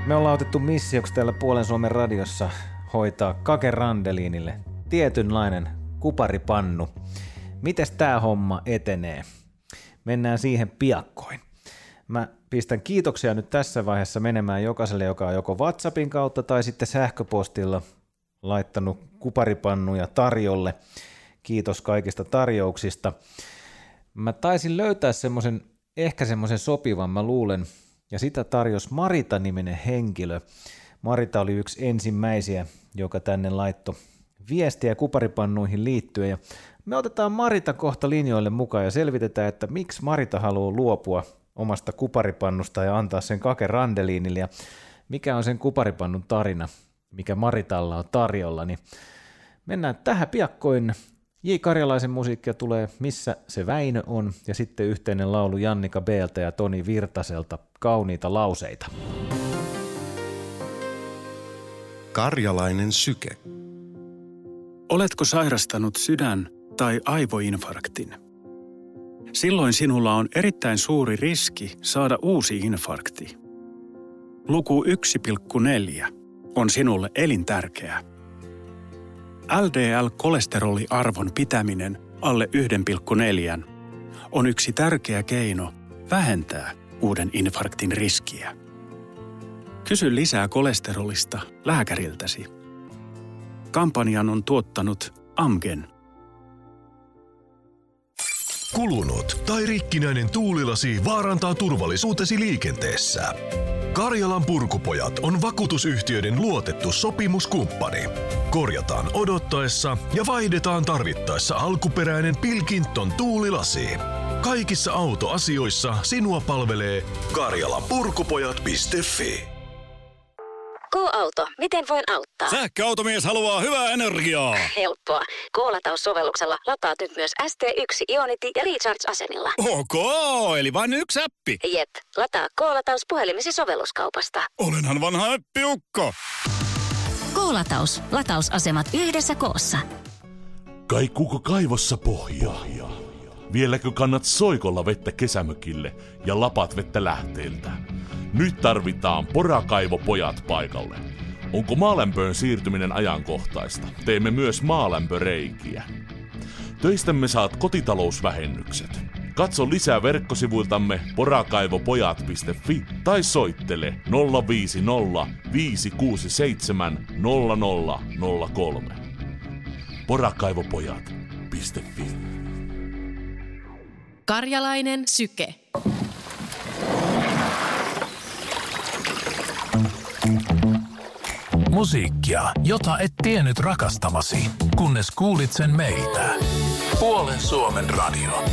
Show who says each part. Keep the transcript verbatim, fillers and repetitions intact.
Speaker 1: Me ollaan otettu missioksi täällä Puolen Suomen radiossa hoitaa Kake Randeliinille tietynlainen kuparipannu. Mites tää homma etenee? Mennään siihen piakkoin. Mä pistän kiitoksia nyt tässä vaiheessa menemään jokaiselle, joka on joko WhatsAppin kautta tai sitten sähköpostilla laittanut kuparipannuja tarjolle. Kiitos kaikista tarjouksista. Mä taisin löytää semmoisen, ehkä semmoisen sopivan, mä luulen, ja sitä tarjosi Marita-niminen henkilö. Marita oli yksi ensimmäisiä, joka tänne laittoi viestiä kuparipannuihin liittyen. Ja me otetaan Marita kohta linjoille mukaan ja selvitetään, että miksi Marita haluaa luopua omasta kuparipannusta ja antaa sen Kake Randeliinille. Ja mikä on sen kuparipannun tarina, mikä Maritalla on tarjolla. Niin mennään tähän piakkoin. J. Karjalaisen musiikkia tulee Missä se Väinö on, ja sitten yhteinen laulu Jannika B:ltä ja Toni Virtaselta, Kauniita lauseita.
Speaker 2: Karjalainen syke.
Speaker 3: Oletko sairastanut sydän- tai aivoinfarktin? Silloin sinulla on erittäin suuri riski saada uusi infarkti. Luku yksi pilkku neljä on sinulle elintärkeä. L D L-kolesteroliarvon pitäminen alle yksi pilkku neljä on yksi tärkeä keino vähentää uuden infarktin riskiä. Kysy lisää kolesterolista lääkäriltäsi. Kampanjan on tuottanut Amgen.
Speaker 4: Kulunut tai rikkinäinen tuulilasi vaarantaa turvallisuutesi liikenteessä. Karjalan Purkupojat on vakuutusyhtiöiden luotettu sopimuskumppani. Korjataan odottaessa ja vaihdetaan tarvittaessa alkuperäinen Pilkington tuulilasi. Kaikissa autoasioissa sinua palvelee karjalanpurkupojat piste fi.
Speaker 5: K-auto, miten voin auttaa?
Speaker 6: Sähköautomies haluaa hyvää energiaa.
Speaker 5: Helppoa. K-lataussovelluksella lataat nyt myös S T yksi Ionity ja Recharge-asenilla.
Speaker 6: Ok, eli vain yksi appi.
Speaker 5: Jep, lataa K-lataus puhelimesi sovelluskaupasta.
Speaker 6: Olenhan vanha äppiukko.
Speaker 5: K-lataus. Latausasemat yhdessä koossa.
Speaker 7: Kaikuuko kaivossa pohjaa? Vieläkö kannat soikolla vettä kesämökille ja lapat vettä lähteeltä? Nyt tarvitaan Porakaivopojat paikalle. Onko maalämpöön siirtyminen ajankohtaista? Teemme myös maalämpöreikiä. Töistämme saat kotitalousvähennykset. Katso lisää verkkosivuiltamme porakaivopojat piste fi tai soittele nolla viisi nolla viisi kuusi seitsemän nolla nolla nolla kolme. porakaivopojat piste fi.
Speaker 8: Karjalainen syke.
Speaker 9: Musiikkia, jota et tiennyt rakastavasi, kunnes kuulit sen meiltä. Puolen Suomen radio.